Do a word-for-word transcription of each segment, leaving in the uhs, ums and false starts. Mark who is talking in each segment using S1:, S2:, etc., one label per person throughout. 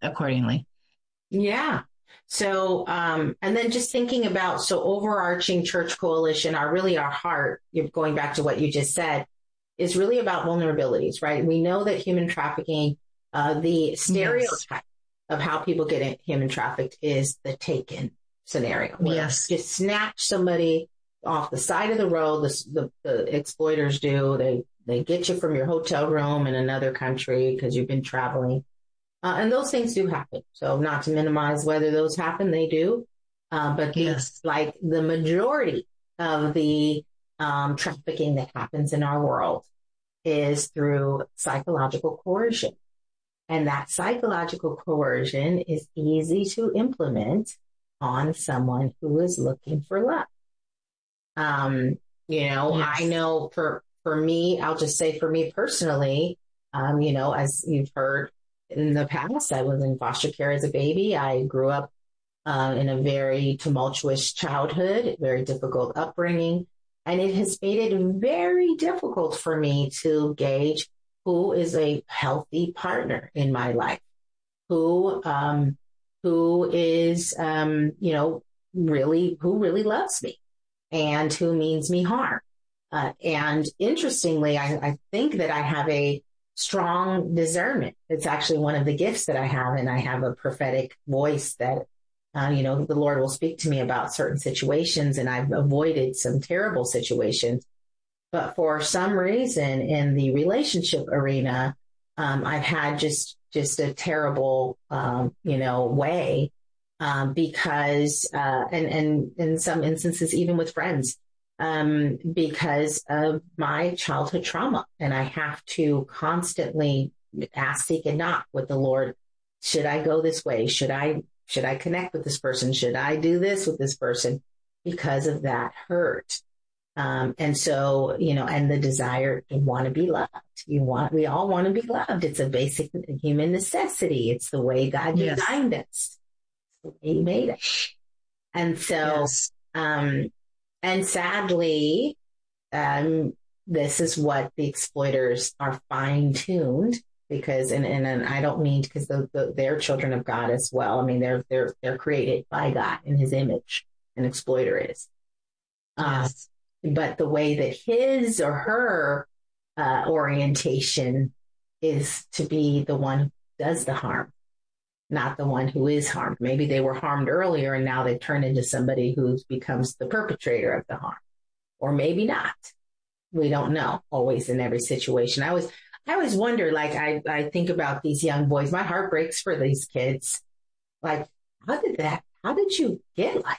S1: accordingly.
S2: Yeah. So, um, and then just thinking about, so overarching Church Coalition, our really our heart, you're going back to what you just said, is really about vulnerabilities, right? We know that human trafficking, uh, the stereotype yes. of how people get human trafficked is the taken scenario.
S1: Yes.
S2: Just snatch somebody off the side of the road. The, the, the exploiters do. They, they get you from your hotel room in another country because you've been traveling. Uh, and those things do happen. So not to minimize whether those happen, they do. Uh, but the,
S1: yes.
S2: like the majority of the um, trafficking that happens in our world is through psychological coercion. And that psychological coercion is easy to implement on someone who is looking for love. Um, you know, yes. I know for, for me, I'll just say for me personally, um, you know, as you've heard, in the past, I was in foster care as a baby. I grew up uh, in a very tumultuous childhood, very difficult upbringing, and it has made it very difficult for me to gauge who is a healthy partner in my life, who um, who is um, you know really who really loves me, and who means me harm. Uh, and interestingly, I, I think that I have a strong discernment. It's actually one of the gifts that I have, and I have a prophetic voice that, uh, you know, the Lord will speak to me about certain situations, and I've avoided some terrible situations. But for some reason in the relationship arena, um, I've had just, just a terrible, um, you know, way, um, because, uh, and, and in some instances, even with friends, um, because of my childhood trauma. And I have to constantly ask, seek, and knock with the Lord. Should I go this way? Should I, should I connect with this person? Should I do this with this person? Because of that hurt. Um, and so, you know, and the desire to want to be loved. You want, we all want to be loved. It's a basic human necessity. It's the way God yes. designed us. It's the way He made us. And so, yes. um, and sadly, um, this is what the exploiters are fine-tuned because, and, and, and I don't mean because the, the, they're children of God as well. I mean, they're, they're, they're created by God in His image, an exploiter is.
S1: Yes.
S2: Uh, but the way that his or her uh, orientation is to be the one who does the harm, not the one who is harmed. Maybe they were harmed earlier and now they've turned into somebody who becomes the perpetrator of the harm. Or maybe not. We don't know always in every situation. I always, I always wonder, like, I, I think about these young boys. My heart breaks for these kids. Like, how did that, how did you get like,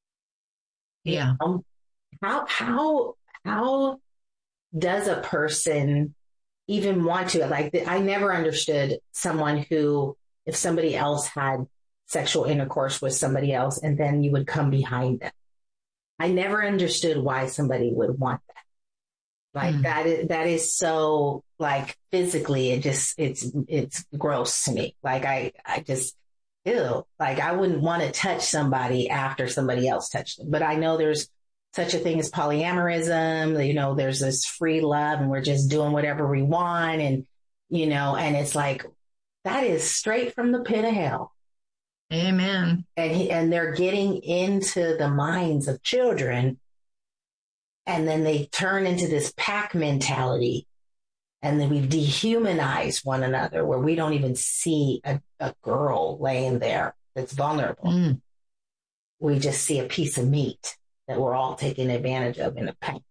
S1: yeah.
S2: You know, how, how, how does a person even want to, like, I never understood someone who, if somebody else had sexual intercourse with somebody else and then you would come behind them. I never understood why somebody would want that. Like mm. that is, that is so like physically, it just, it's, it's gross to me. Like I, I just, ew, like I wouldn't want to touch somebody after somebody else touched them. But I know there's such a thing as polyamorism, you know, there's this free love and we're just doing whatever we want. And, you know, and it's like, that is straight from the pit of hell.
S1: Amen.
S2: And he, and they're getting into the minds of children, and then they turn into this pack mentality, and then we dehumanize one another where we don't even see a, a girl laying there that's vulnerable. Mm. We just see a piece of meat that we're all taking advantage of in a pack.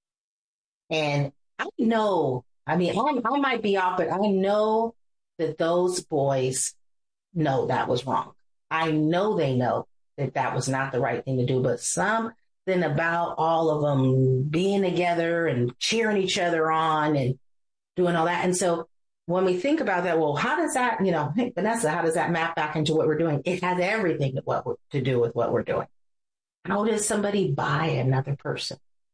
S2: And I know, I mean, I, I might be off, but I know that those boys know that was wrong. I know they know that that was not the right thing to do, but something about all of them being together and cheering each other on and doing all that. And so when we think about that, well, how does that, you know, hey, Vanessa, how does that map back into what we're doing? It has everything to, what, to do with what we're doing. How does somebody buy another person?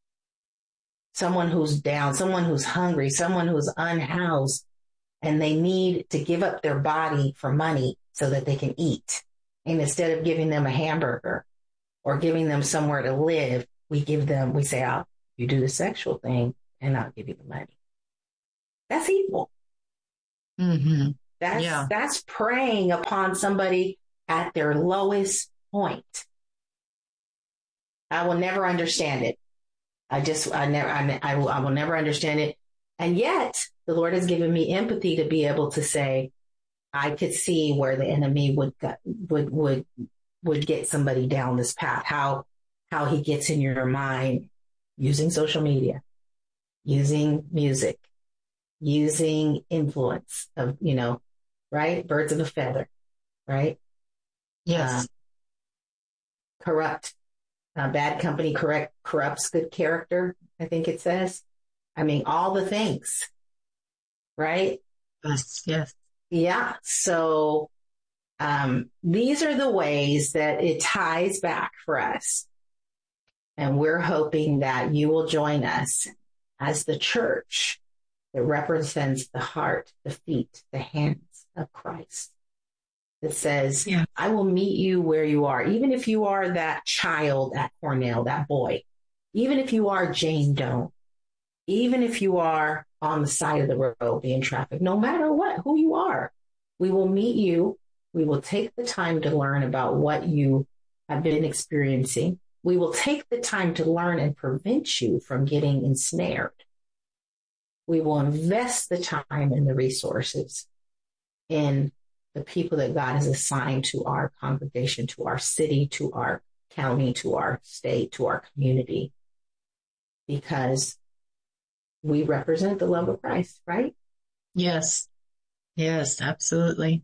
S2: Someone who's down, someone who's hungry, someone who's unhoused, and they need to give up their body for money so that they can eat. And instead of giving them a hamburger or giving them somewhere to live, we give them, we say, oh, you do the sexual thing and I'll give you the money. That's evil.
S1: Mm-hmm.
S2: That's,
S1: Yeah.
S2: that's preying upon somebody at their lowest point. I will never understand it. I just, I never, I, I, will, I will never understand it. And yet the Lord has given me empathy to be able to say, I could see where the enemy would, would, would, would get somebody down this path, how, how he gets in your mind using social media, using music, using influence of, you know, right? Birds of a feather, right?
S1: Yes.
S2: Uh, corrupt, uh, bad company correct, corrupts good character. I think it says, I mean, all the things, right?
S1: Yes. Yes.
S2: Yeah. So, um, these are the ways that it ties back for us. And we're hoping that you will join us as the church that represents the heart, the feet, the hands of Christ. That says,
S1: yeah.
S2: I will meet you where you are. Even if you are that child at Cornell, that boy, even if you are Jane Doe, even if you are on the side of the road being trafficked, no matter what, who you are, we will meet you. We will take the time to learn about what you have been experiencing. We will take the time to learn and prevent you from getting ensnared. We will invest the time and the resources in the people that God has assigned to our congregation, to our city, to our county, to our state, to our community, because we represent the love of Christ, right?
S1: Yes. Yes, absolutely.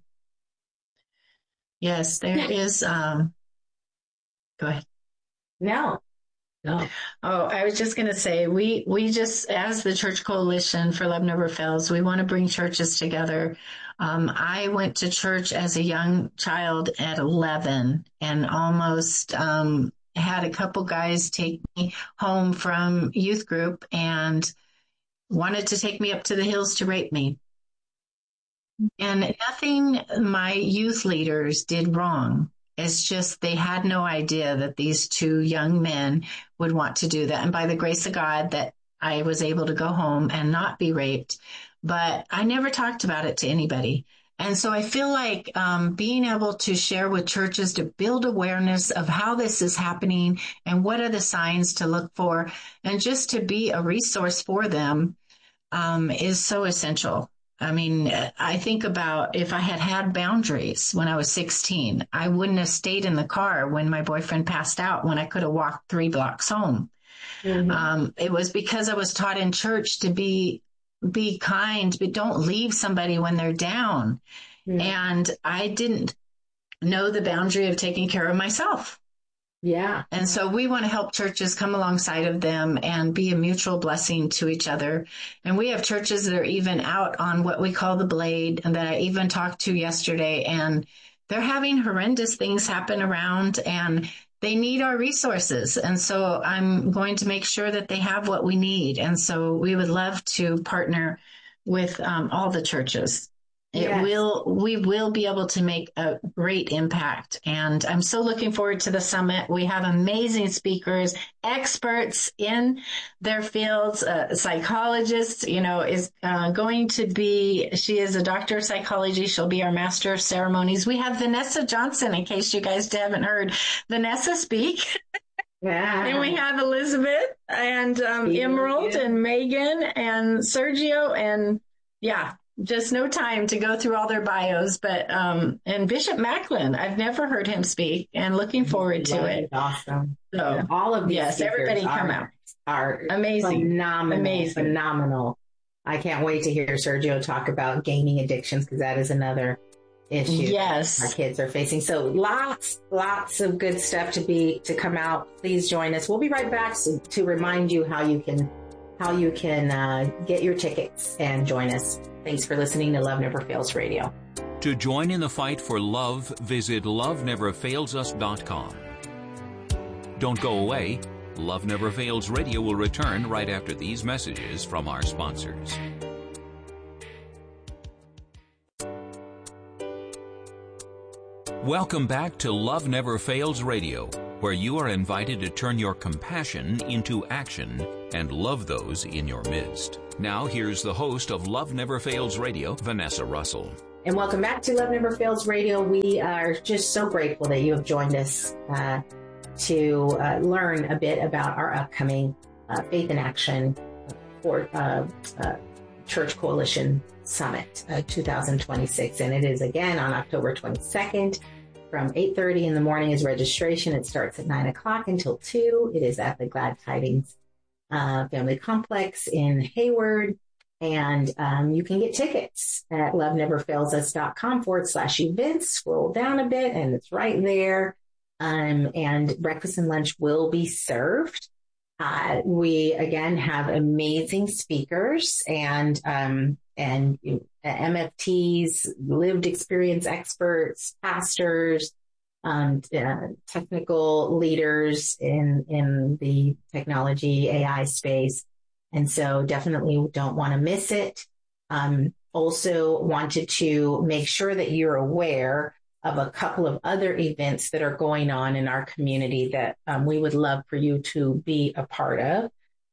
S1: Yes, there
S2: Yeah.
S1: is, um, go ahead.
S2: No. No.
S1: Oh, I was just going to say, we, we just, as the Church Coalition for Love Never Fails, we want to bring churches together. Um, I went to church as a young child at eleven and almost, um, had a couple guys take me home from youth group and wanted to take me up to the hills to rape me. And nothing my youth leaders did wrong. It's just they had no idea that these two young men would want to do that. And by the grace of God that I was able to go home and not be raped, but I never talked about it to anybody. And so I feel like um, being able to share with churches to build awareness of how this is happening and what are the signs to look for, and just to be a resource for them um, is so essential. I mean, I think about if I had had boundaries when I was sixteen, I wouldn't have stayed in the car when my boyfriend passed out when I could have walked three blocks home. Mm-hmm. Um, it was because I was taught in church to be, be kind, but don't leave somebody when they're down. Mm-hmm. And I didn't know the boundary of taking care of myself.
S2: Yeah.
S1: And so we want to help churches come alongside of them and be a mutual blessing to each other. And we have churches that are even out on what we call the blade, and that I even talked to yesterday, and they're having horrendous things happen around and they need our resources. And so I'm going to make sure that they have what we need. And so we would love to partner with um, all the churches. It yes. will, we will be able to make a great impact. And I'm so looking forward to the summit. We have amazing speakers, experts in their fields. A psychologist, you know, is uh, going to be, she is a doctor of psychology. She'll be our master of ceremonies. We have Vanessa Johnson, in case you guys haven't heard Vanessa speak.
S2: Yeah.
S1: And we have Elizabeth and um, yeah. Emerald and Megan and Sergio, and yeah. Just no time to go through all their bios, but, um, and Bishop Macklin, I've never heard him speak, and looking forward to it.
S2: Awesome.
S1: So
S2: and all of these
S1: yes, everybody come
S2: are,
S1: out.
S2: Are
S1: amazing.
S2: Phenomenal.
S1: Amazing.
S2: Phenomenal. I can't wait to hear Sergio talk about gaming addictions, because that is another issue
S1: yes.
S2: our kids are facing. So lots, lots of good stuff to be, to come out. Please join us. We'll be right back to, to remind you how you can, how you can uh, get your tickets and join us. Thanks for listening to Love Never Fails Radio.
S3: To join in the fight for love, visit love never fails us dot com. Don't go away. Love Never Fails Radio will return right after these messages from our sponsors. Welcome back to Love Never Fails Radio, where you are invited to turn your compassion into action and love those in your midst. Now, here's the host of Love Never Fails Radio, Vanessa Russell.
S2: And welcome back to Love Never Fails Radio. We are just so grateful that you have joined us uh, to uh, learn a bit about our upcoming uh, Faith in Action for uh, uh, Church Coalition Summit uh, two thousand twenty-six. And it is again on October twenty-second from eight thirty in the morning is registration. It starts at nine o'clock until two. It is at the Glad Tidings uh, Family Complex in Hayward. And um, you can get tickets at love never fails us dot com forward slash events. Scroll down a bit and it's right there. Um, and breakfast and lunch will be served. Uh, we, again, have amazing speakers and um, and M F Ts, lived experience experts, pastors, um, uh, technical leaders in, in the technology A I space. And so definitely don't want to miss it. Um, also wanted to make sure that you're aware of a couple of other events that are going on in our community that um, we would love for you to be a part of.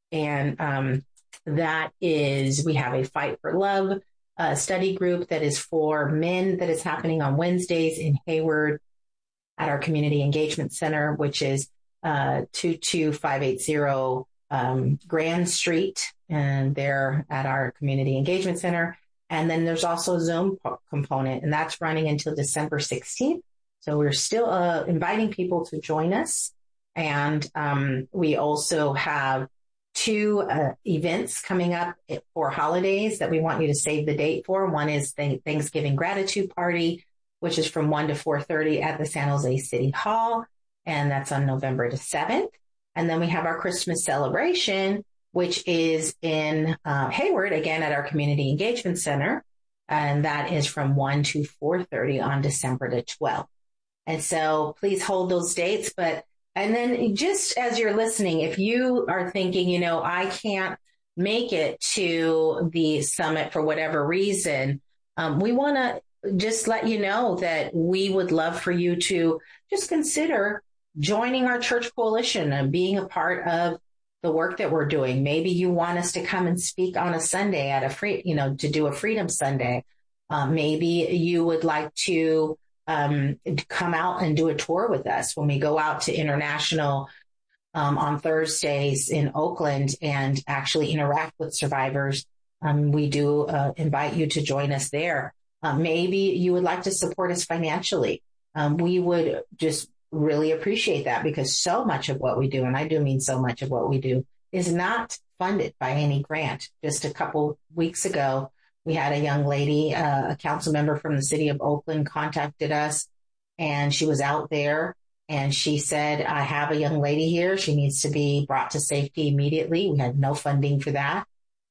S2: And um, that is, we have a Fight for Love uh, study group that is for men that is happening on Wednesdays in Hayward at our Community Engagement Center, which is uh, two two five eight zero Um, Grand Street, and they're at our Community Engagement Center. And then there's also a Zoom po- component, and that's running until December sixteenth. So we're still uh, inviting people to join us. And um, we also have two uh, events coming up for holidays that we want you to save the date for. One is the Thanksgiving Gratitude Party, which is from one to four thirty at the San Jose City Hall, and that's on November the seventh. And then we have our Christmas celebration, which is in uh, Hayward, again, at our Community Engagement Center. And that is from one to four thirty on December the twelfth. And so please hold those dates. But, and then just as you're listening, if you are thinking, you know, I can't make it to the summit for whatever reason, um, we want to just let you know that we would love for you to just consider joining our church coalition and being a part of the work that we're doing. Maybe you want us to come and speak on a Sunday at a free, you know, to do a Freedom Sunday. Uh, maybe you would like to um, come out and do a tour with us when we go out to International um, on Thursdays in Oakland and actually interact with survivors. Um, we do uh, invite you to join us there. Uh, maybe you would like to support us financially. Um, we would just really appreciate that, because so much of what we do, and I do mean so much of what we do, is not funded by any grant. Just a couple weeks ago, we had a young lady, uh, a council member from the city of Oakland, contacted us, and she was out there and she said, I have a young lady here. She needs to be brought to safety immediately. We had no funding for that.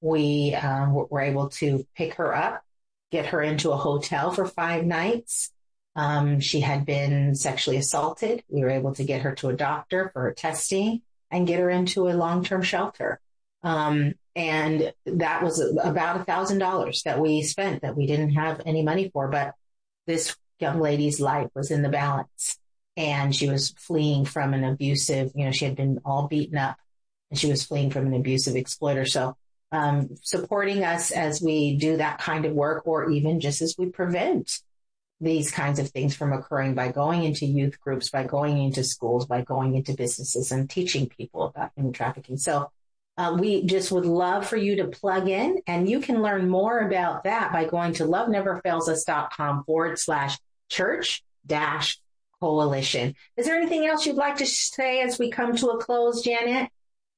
S2: We um, were able to pick her up, get her into a hotel for five nights. Um, she had been sexually assaulted. We were able to get her to a doctor for her testing and get her into a long-term shelter. Um, and that was about a thousand dollars that we spent that we didn't have any money for. But this young lady's life was in the balance, and she was fleeing from an abusive, you know, she had been all beaten up and she was fleeing from an abusive exploiter. So um, supporting us as we do that kind of work, or even just as we prevent these kinds of things from occurring by going into youth groups, by going into schools, by going into businesses and teaching people about human trafficking. So uh, we just would love for you to plug in, and you can learn more about that by going to love never fails us dot com forward slash church dash coalition. Is there anything else you'd like to say as we come to a close, Janet?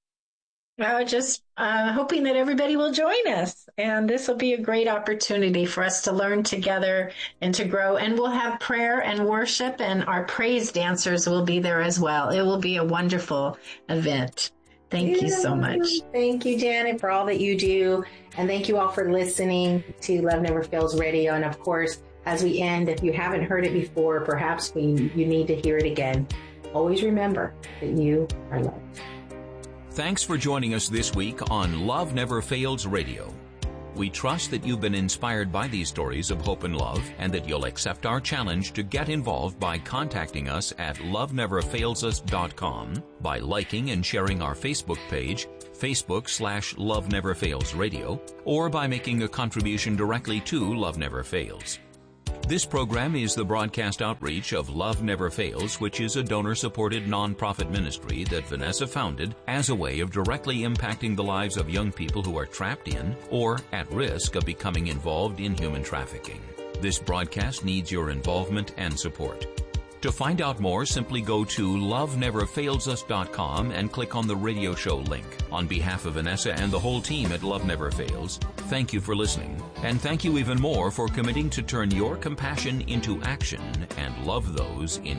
S1: Uh, just uh, hoping that everybody will join us. And this will be a great opportunity for us to learn together and to grow. And we'll have prayer and worship, and our praise dancers will be there as well. It will be a wonderful event. Thank yeah. you so much.
S2: Thank you, Janet, for all that you do. And thank you all for listening to Love Never Fails Radio. And of course, as we end, if you haven't heard it before, perhaps we, you need to hear it again. Always remember that you are loved.
S3: Thanks for joining us this week on Love Never Fails Radio. We trust that you've been inspired by these stories of hope and love, and that you'll accept our challenge to get involved by contacting us at love never fails us dot com, by liking and sharing our Facebook page, Facebook slash Love Never Fails Radio, or by making a contribution directly to Love Never Fails. This program is the broadcast outreach of Love Never Fails, which is a donor-supported nonprofit ministry that Vanessa founded as a way of directly impacting the lives of young people who are trapped in or at risk of becoming involved in human trafficking. This broadcast needs your involvement and support. To find out more, simply go to love never fails us dot com and click on the radio show link. On behalf of Vanessa and the whole team at Love Never Fails, thank you for listening. And thank you even more for committing to turn your compassion into action and love those in